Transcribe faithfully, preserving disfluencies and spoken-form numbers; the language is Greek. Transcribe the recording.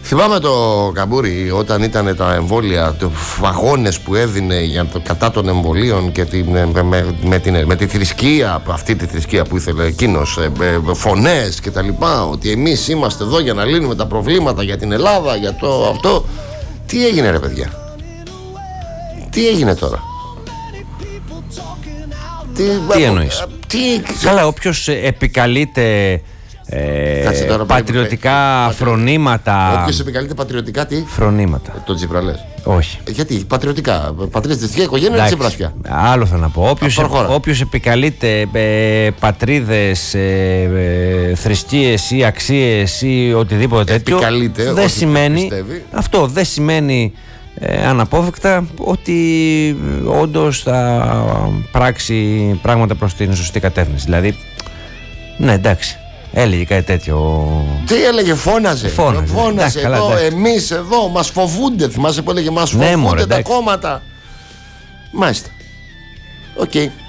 Θυμάμαι το Καμπούρι όταν ήταν τα εμβόλια, το αγώνες που έδινε για το, κατά των εμβολίων και την, με, με, με, την, με τη θρησκεία, αυτή τη θρησκεία που ήθελε εκείνος, ε, ε, φωνές και τα λοιπά, ότι εμείς είμαστε εδώ για να λύνουμε τα προβλήματα για την Ελλάδα, για το αυτό. Τι έγινε ρε παιδιά? Τι έγινε τώρα? Τι, τι εννοείς? Τι... Καλά, όποιος επικαλείται Ε, τώρα, πατριωτικά πατρι... φρονήματα. Όποιος επικαλείται πατριωτικά τι? Φρονήματα. Ε, το Τσίπρα λες? Όχι. Ε, γιατί πατριωτικά? Πατριωτική οικογένεια είναι Τσίπρας πια. Άλλο θα να πω. Όποιος, όποιος επικαλείται ε, πατρίδες, ε, ε, θρησκείες ή αξίες ή οτιδήποτε τέτοιο, δεν σημαίνει, αυτό δεν σημαίνει ε, αναπόφευκτα ότι όντως θα πράξει πράγματα προς την σωστή κατεύθυνση. Δηλαδή, ναι, εντάξει. Έλεγε κάτι τέτοιο. Τι έλεγε, φώναζε. Φώναζε, φώναζε εντάξει, εδώ, καλά, εμείς εδώ, μας φοβούνται. Θυμάσαι που έλεγε, μας ναι, φοβούνται μωρέ, τα εντάξει. κόμματα. Μάλιστα. Οκ. Okay.